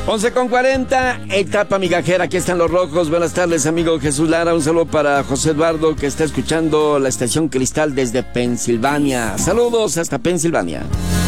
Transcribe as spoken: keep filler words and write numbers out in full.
once con cuarenta, etapa migajera, aquí están los rojos. Buenas tardes, amigo Jesús Lara. Un saludo para José Eduardo, que está escuchando la estación Cristal desde Pensilvania. Saludos hasta Pensilvania.